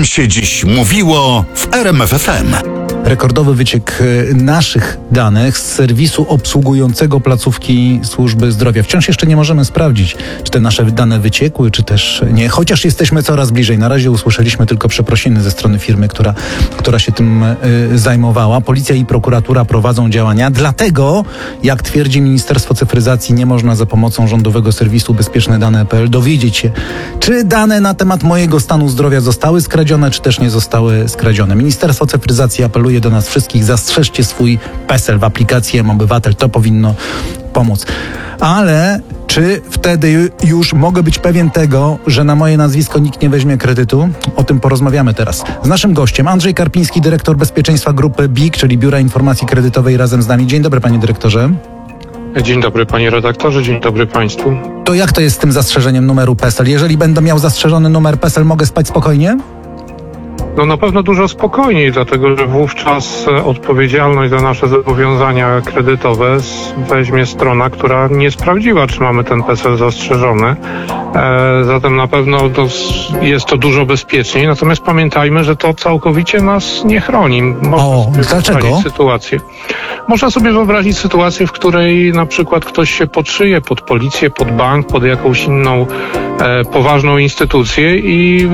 czym się dziś mówiło w RMF FM. Rekordowy wyciek naszych danych z serwisu obsługującego placówki służby zdrowia. Wciąż jeszcze nie możemy sprawdzić, czy te nasze dane wyciekły, czy też nie. Chociaż jesteśmy coraz bliżej. Na razie usłyszeliśmy tylko przeprosiny ze strony firmy, która się tym zajmowała. Policja i prokuratura prowadzą działania. Dlatego, jak twierdzi Ministerstwo Cyfryzacji, nie można za pomocą rządowego serwisu bezpieczne-dane.pl dowiedzieć się, czy dane na temat mojego stanu zdrowia zostały skradzione, czy też nie zostały skradzione. Ministerstwo Cyfryzacji apeluje do nas wszystkich: zastrzeżcie swój PESEL w aplikacji mObywatel. To powinno pomóc. Ale czy wtedy już mogę być pewien tego, że na moje nazwisko nikt nie weźmie kredytu? O tym porozmawiamy teraz. Z naszym gościem Andrzej Karpiński, dyrektor bezpieczeństwa grupy BIK, czyli Biura Informacji Kredytowej, razem z nami. Dzień dobry, panie dyrektorze. Dzień dobry, panie redaktorze, dzień dobry państwu. To jak to jest z tym zastrzeżeniem numeru PESEL? Jeżeli będę miał zastrzeżony numer PESEL, mogę spać spokojnie? No na pewno dużo spokojniej, dlatego że wówczas odpowiedzialność za nasze zobowiązania kredytowe weźmie strona, która nie sprawdziła, czy mamy ten PESEL zastrzeżony. Zatem na pewno jest to dużo bezpieczniej. Natomiast pamiętajmy, że to całkowicie nas nie chroni. Dlaczego? Można sobie wyobrazić sytuację, w której na przykład ktoś się podszyje pod policję, pod bank, pod jakąś inną poważną instytucję i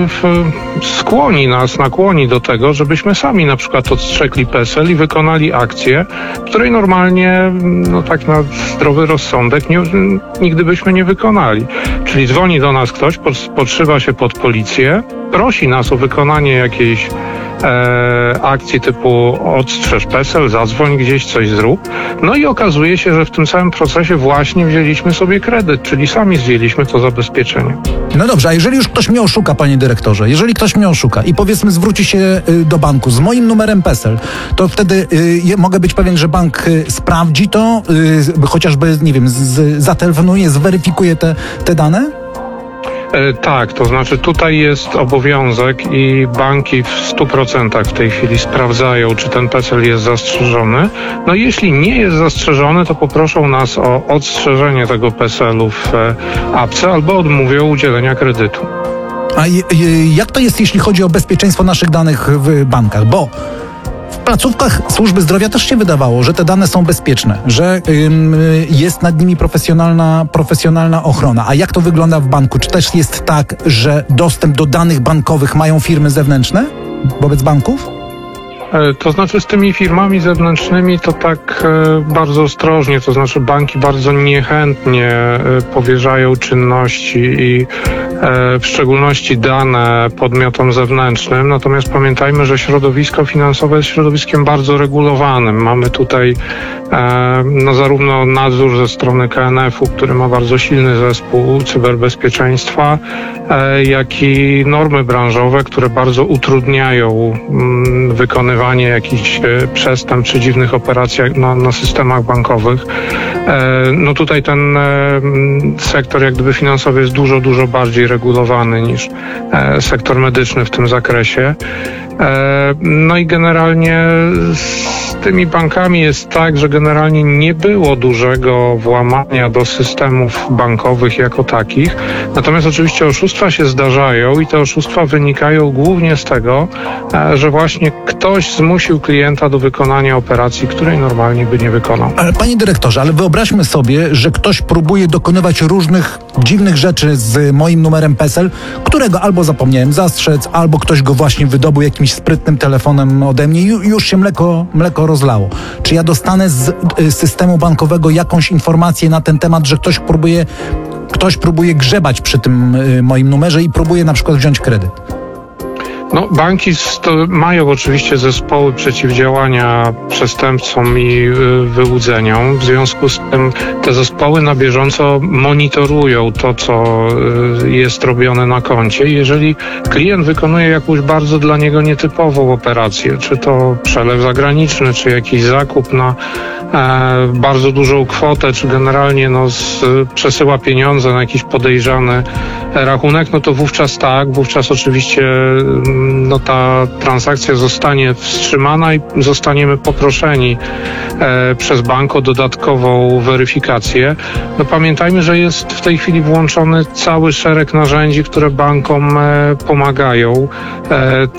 nakłoni do tego, żebyśmy sami na przykład odstrzegli PESEL i wykonali akcję, której normalnie, tak na zdrowy rozsądek, nigdy byśmy nie wykonali. Czyli dzwoni do nas ktoś, podszywa się pod policję, prosi nas o wykonanie jakiejś akcji typu odstrzeż PESEL, zadzwoń gdzieś, coś zrób. No i okazuje się, że w tym samym procesie właśnie wzięliśmy sobie kredyt, czyli sami zdjęliśmy to zabezpieczenie. No dobrze, a jeżeli już ktoś mnie oszuka, panie dyrektorze, jeżeli ktoś mnie oszuka i powiedzmy zwróci się do banku z moim numerem PESEL, to wtedy mogę być pewien, że bank sprawdzi to, chociażby, nie wiem, zatelefonuje, zweryfikuje te dane? Tak, to znaczy tutaj jest obowiązek i banki w 100% w tej chwili sprawdzają, czy ten PESEL jest zastrzeżony. No jeśli nie jest zastrzeżony, to poproszą nas o odstrzeżenie tego PESEL-u w apce albo odmówią udzielenia kredytu. A jak to jest, jeśli chodzi o bezpieczeństwo naszych danych w bankach? Bo w placówkach służby zdrowia też się wydawało, że te dane są bezpieczne, że jest nad nimi profesjonalna ochrona. A jak to wygląda w banku? Czy też jest tak, że dostęp do danych bankowych mają firmy zewnętrzne wobec banków? To znaczy z tymi firmami zewnętrznymi to tak bardzo ostrożnie, to znaczy banki bardzo niechętnie powierzają czynności i w szczególności dane podmiotom zewnętrznym. Natomiast pamiętajmy, że środowisko finansowe jest środowiskiem bardzo regulowanym. Mamy tutaj zarówno nadzór ze strony KNF-u, który ma bardzo silny zespół cyberbezpieczeństwa, jak i normy branżowe, które bardzo utrudniają wykonywanie jakichś przestępstw czy dziwnych operacji na systemach bankowych. No tutaj ten sektor jak gdyby finansowy jest dużo, dużo bardziej regulowany niż sektor medyczny w tym zakresie. No i generalnie z tymi bankami jest tak, że generalnie nie było dużego włamania do systemów bankowych jako takich. Natomiast oczywiście oszustwa się zdarzają i te oszustwa wynikają głównie z tego, że właśnie ktoś zmusił klienta do wykonania operacji, której normalnie by nie wykonał. Ale panie dyrektorze, ale wyobraźmy sobie, że ktoś próbuje dokonywać różnych dziwnych rzeczy z moim numerem PESEL, którego albo zapomniałem zastrzec, albo ktoś go właśnie wydobył jakimś sprytnym telefonem ode mnie i już się mleko rozlało. Czy ja dostanę z systemu bankowego jakąś informację na ten temat, że ktoś próbuje grzebać przy tym moim numerze i próbuje na przykład wziąć kredyt? No, banki mają oczywiście zespoły przeciwdziałania przestępcom i wyłudzeniom. W związku z tym te zespoły na bieżąco monitorują to, co jest robione na koncie. Jeżeli klient wykonuje jakąś bardzo dla niego nietypową operację, czy to przelew zagraniczny, czy jakiś zakup na bardzo dużą kwotę, czy generalnie przesyła pieniądze na jakiś podejrzany rachunek, no to wówczas oczywiście ta transakcja zostanie wstrzymana i zostaniemy poproszeni przez bank o dodatkową weryfikację. No pamiętajmy, że jest w tej chwili włączony cały szereg narzędzi, które bankom pomagają.